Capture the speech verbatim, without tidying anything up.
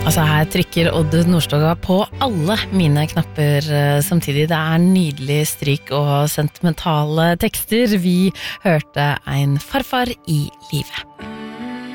Altså her trykker Odd Nordstoga på alle mine knapper samtidig. Det er nydelig stryk og sentimentale tekster. Vi hørte en farfar i livet.